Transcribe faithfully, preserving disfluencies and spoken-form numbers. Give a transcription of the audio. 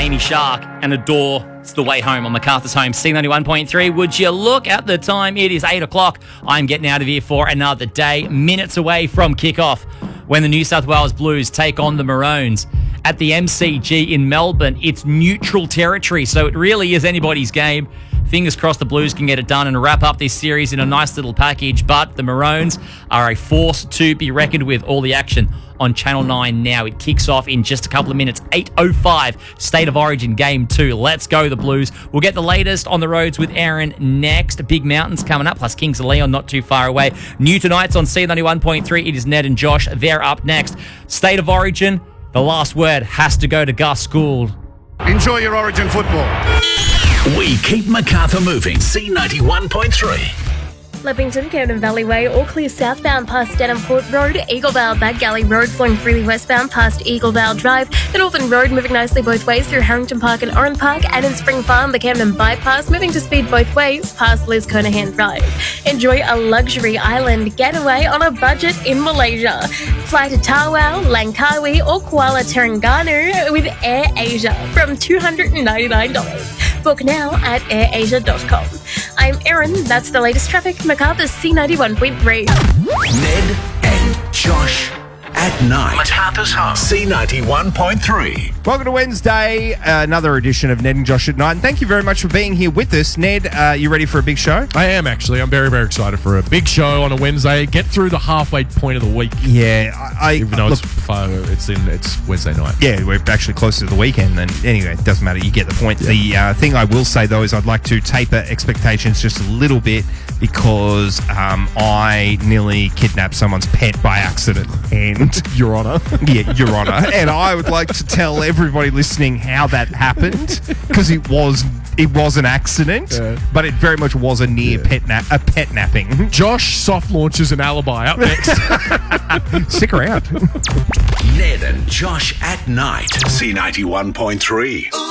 Laney Shark and Adore. It's the way home on MacArthur's Home, C ninety-one point three. Would you look at the time? It is eight o'clock. I'm getting out of here for another day, minutes away from kickoff, when the New South Wales Blues take on the Maroons at the M C G in Melbourne. It's neutral territory, so it really is anybody's game. Fingers crossed the Blues can get it done and wrap up this series in a nice little package, but the Maroons are a force to be reckoned with. All the action on Channel nine now. It kicks off in just a couple of minutes. eight oh five, State of Origin Game two. Let's go, the Blues. We'll get the latest on the roads with Aaron next. Big Mountains coming up, plus Kings of Leon not too far away. New tonight's on C ninety-one point three. It is Ned and Josh. They're up next. State of Origin, the last word has to go to Gus Gould. Enjoy your Origin football. We keep MacArthur moving. C ninety-one point three. Leppington, Camden Valley Way, all clear southbound past Denham Court Road, Eaglevale, Back Galley Road, flowing freely westbound past Eaglevale Drive, the Northern Road moving nicely both ways through Harrington Park and Oran Park, and in Spring Farm, the Camden Bypass moving to speed both ways past Liz Kernahan Drive. Enjoy a luxury island getaway on a budget in Malaysia. Fly to Tawau, Langkawi or Kuala Terengganu with Air Asia from two hundred ninety-nine dollars. Book now at air asia dot com. I'm Erin, that's the latest traffic, MacArthur's C ninety-one point three. Ned and Josh at night. MacArthur's Home, C ninety-one point three. Welcome to Wednesday, uh, another edition of Ned and Josh at Night. And thank you very much for being here with us. Ned, uh, you ready for a big show? I am, actually. I'm very, very excited for a big show on a Wednesday. Get through the halfway point of the week. Yeah. I, Even though look, it's, far, it's, in, it's Wednesday night. Yeah, we're actually closer to the weekend then. Anyway, it doesn't matter. You get the point. Yeah. The uh, thing I will say, though, is I'd like to taper expectations just a little bit because um, I nearly kidnapped someone's pet by accident. And Your Honour. Yeah, Your Honour. And I would like to tell everybody listening how that happened, because it was it was an accident, Yeah. but it very much was a near Yeah. pet nap, a pet napping. Josh soft launches an alibi up next. Stick around. Ned and Josh at night. C ninety-one point three.